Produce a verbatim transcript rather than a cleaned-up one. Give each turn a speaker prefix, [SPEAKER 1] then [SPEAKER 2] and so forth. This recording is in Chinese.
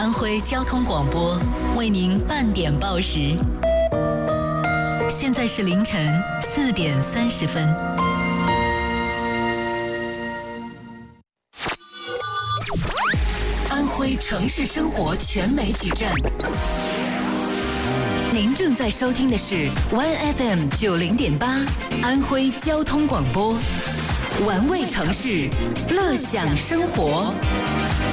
[SPEAKER 1] 安徽交通广播为您半点报时，现在是凌晨四点三十分。安徽城市生活全媒体站，您正在收听的是 One F M 九零点八安徽交通广播，玩味城市，乐享生活。